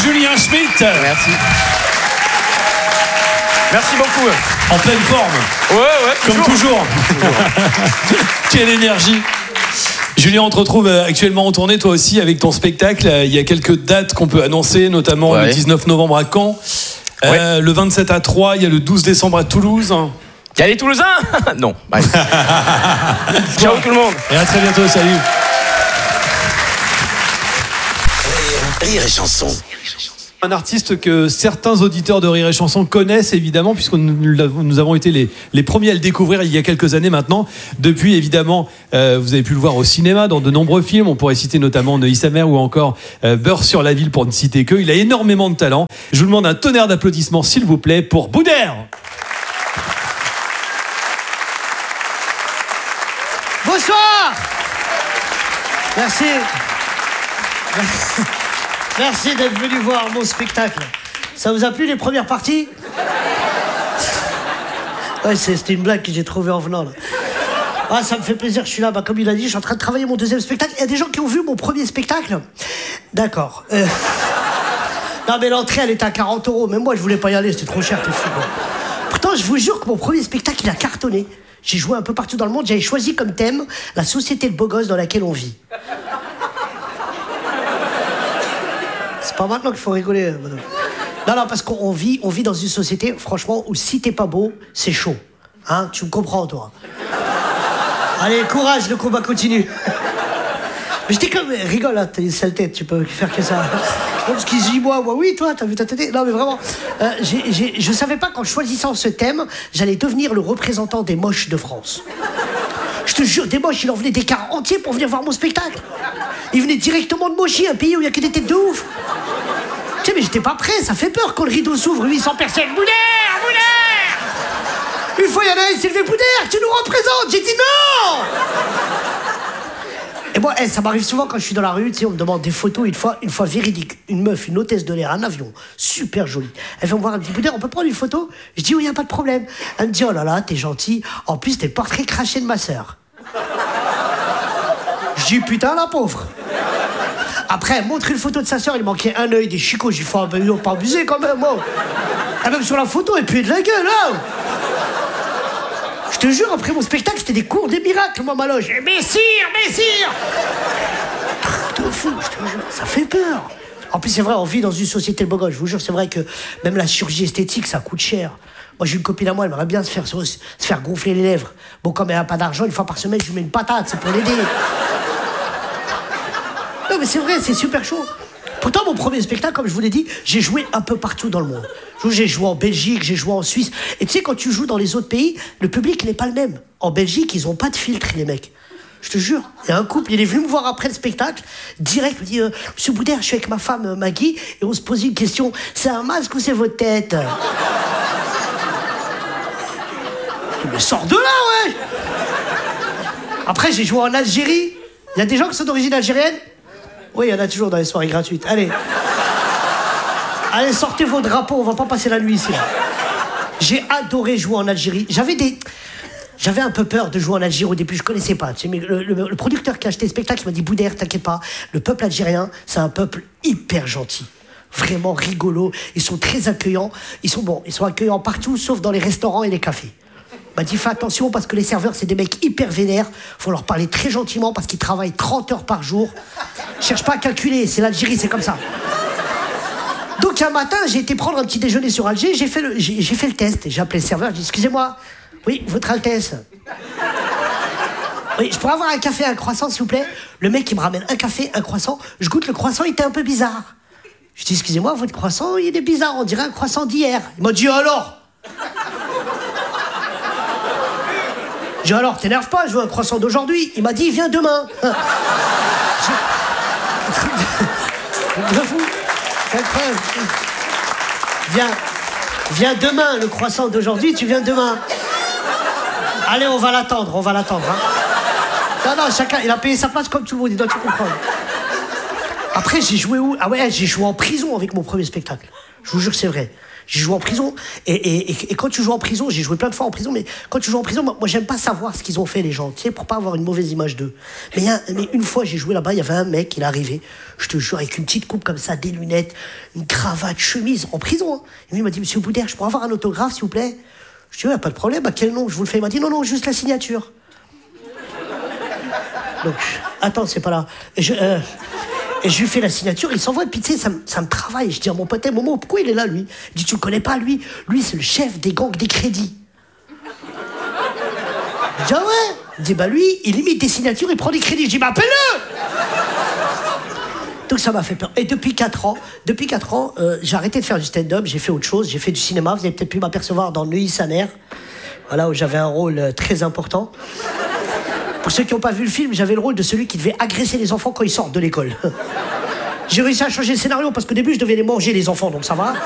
Julien Schmitt. Merci. Merci beaucoup. En pleine forme. Ouais, comme toujours. Quelle énergie. Julien, on te retrouve actuellement en tournée, toi aussi, avec ton spectacle. Il y a quelques dates qu'on peut annoncer, notamment le 19 novembre à Caen, le 27 à Troyes, il y a le 12 décembre à Toulouse. Il y a les Toulousains. Non. Ciao tout le monde. Et à très bientôt, salut. Rire et chanson. Un artiste que certains auditeurs de Rire et Chanson connaissent évidemment, puisque nous avons été les premiers à le découvrir il y a quelques années maintenant. Depuis évidemment, vous avez pu le voir au cinéma dans de nombreux films. On pourrait citer notamment Neuilly sa mère ou encore Beurre sur la ville pour ne citer que. Il a énormément de talent. Je vous demande un tonnerre d'applaudissements s'il vous plaît pour Boudère. Bonsoir. Merci. Merci d'être venu voir mon spectacle. Ça vous a plu les premières parties? Ouais, c'était une blague que j'ai trouvée en venant là. Ah, ça me fait plaisir, je suis là. Comme il a dit, je suis en train de travailler mon deuxième spectacle. Il y a des gens qui ont vu mon premier spectacle. D'accord. Non mais l'entrée, elle était à 40 €. Même moi, je voulais pas y aller, c'était trop cher, t'es fou quoi. Pourtant, je vous jure que mon premier spectacle, il a cartonné. J'ai joué un peu partout dans le monde. J'avais choisi comme thème la société de beaux gosses dans laquelle on vit. C'est pas maintenant qu'il faut rigoler, madame. Non, parce qu'on vit dans une société, franchement, où si t'es pas beau, c'est chaud. Hein, tu me comprends, toi. Allez, courage, le combat continue. Mais je dis comme, rigole, là, t'as une sale tête, tu peux faire que ça. Non, parce qu'ils disent, moi, oui, toi, t'as vu ta tête. Non, mais vraiment, je savais pas qu'en choisissant ce thème, j'allais devenir le représentant des moches de France. Je te jure, des moches, il en venait des cars entiers pour venir voir mon spectacle. Ils venaient directement de Mochi, un pays où il n'y a que des têtes de ouf. Tu sais, mais j'étais pas prêt, ça fait peur quand le rideau s'ouvre, 800 personnes. Boudère, Boudère. Une fois, il y en a un, il s'est levé, Boudère, tu nous représentes. J'ai dit non. Et moi, ça m'arrive souvent quand je suis dans la rue, tu sais, on me demande des photos, une fois véridique. Une meuf, une hôtesse de l'air, un avion, super jolie. Elle vient me voir, elle me dit, Boudère, on peut prendre une photo? Je dis, oui, il n'y a pas de problème. Elle me dit, oh là là, t'es gentil. En plus, t'es le portrait craché de ma sœur. Je dis, putain, la pauvre. Après, elle montre une photo de sa sœur, il manquait un œil, des chicots. J'ai fait, ah ben, ils n'ont pas abusé quand même, moi. Et même sur la photo, elle puait de la gueule, hein. Je te jure, après mon spectacle, c'était des cours des miracles, moi, ma loge. Messire. Truc de fou, je te jure, ça fait peur. En plus, c'est vrai, on vit dans une société de beaux gosses. Je vous jure, c'est vrai que même la chirurgie esthétique, ça coûte cher. Moi, j'ai une copine à moi, elle aimerait bien se faire gonfler les lèvres. Bon, comme elle n'a pas d'argent, une fois par semaine, je lui mets une patate, c'est pour l'aider. Non, mais c'est vrai, c'est super chaud. Pourtant, mon premier spectacle, comme je vous l'ai dit, j'ai joué un peu partout dans le monde. J'ai joué en Belgique, j'ai joué en Suisse. Et tu sais, quand tu joues dans les autres pays, le public n'est pas le même. En Belgique, ils n'ont pas de filtre, les mecs. Je te jure, il y a un couple, il est venu me voir après le spectacle, direct, il me dit, Monsieur Boudère, je suis avec ma femme Maggie, et on se posait une question, c'est un masque ou c'est votre tête? Mais sors de là, ouais. Après, j'ai joué en Algérie. Il y a des gens qui sont d'origine algérienne? Oui, il y en a toujours dans les soirées gratuites. Allez, sortez vos drapeaux, on va pas passer la nuit ici. J'ai adoré jouer en Algérie. J'avais un peu peur de jouer en Algérie au début, je connaissais pas. Tu sais, mais le producteur qui a acheté le spectacle m'a dit, Boudère, t'inquiète pas, le peuple algérien, c'est un peuple hyper gentil. Vraiment rigolo, ils sont très accueillants. Ils sont accueillants partout, sauf dans les restaurants et les cafés. M'a dit, fais attention parce que les serveurs, c'est des mecs hyper vénères. Faut leur parler très gentiment parce qu'ils travaillent 30 heures par jour. Cherche pas à calculer, c'est l'Algérie, c'est comme ça. Donc un matin, j'ai été prendre un petit déjeuner sur Alger, j'ai fait le test. J'ai appelé le serveur, j'ai dit, excusez-moi, oui, votre Altesse. Oui, je pourrais avoir un café et un croissant, s'il vous plaît? Le mec, il me ramène un café, un croissant. Je goûte le croissant, il était un peu bizarre. Je dis, excusez-moi, votre croissant, il est bizarre, on dirait un croissant d'hier. Il m'a dit, alors? J'ai dit, alors, t'énerve pas, je veux un croissant d'aujourd'hui. Il m'a dit, viens demain. De fou. C'est incroyable. Viens demain, le croissant d'aujourd'hui, tu viens demain. Allez, on va l'attendre, hein. Non, chacun, il a payé sa place comme tout le monde, il doit tout comprendre. Après, j'ai joué où? Ah ouais, j'ai joué en prison avec mon premier spectacle. Je vous jure que c'est vrai. J'ai joué en prison. Et quand tu joues en prison, j'ai joué plein de fois en prison, mais quand tu joues en prison, moi j'aime pas savoir ce qu'ils ont fait les gens, tu sais, pour pas avoir une mauvaise image d'eux. Mais une fois j'ai joué là-bas, il y avait un mec, il est arrivé, je te jure, avec une petite coupe comme ça, des lunettes, une cravate, chemise, en prison. Hein. Et lui il m'a dit, monsieur Boudère, je pourrais avoir un autographe s'il vous plaît? Je dis, ouais, pas de problème, à quel nom je vous le fais? Il m'a dit, non, juste la signature. Donc, attends, c'est pas là. Et je lui fais la signature, il s'envoie, et puis tu sais, ça me travaille. Je dis à mon pote, Momo, pourquoi il est là, lui? Il dit, tu le connais pas, lui? Lui, c'est le chef des gangs des crédits. Je dis, ah ouais? Il dit, bah lui, il imite des signatures, il prend des crédits. Je dis, bah appelle-le! Donc ça m'a fait peur. Et depuis 4 ans, j'ai arrêté de faire du stand-up, j'ai fait autre chose, j'ai fait du cinéma. Vous avez peut-être pu m'apercevoir dans Neuilly sa mère, voilà, où j'avais un rôle très important. Pour ceux qui n'ont pas vu le film, j'avais le rôle de celui qui devait agresser les enfants quand ils sortent de l'école. J'ai réussi à changer le scénario parce qu'au début, je devais les manger, les enfants, donc ça va.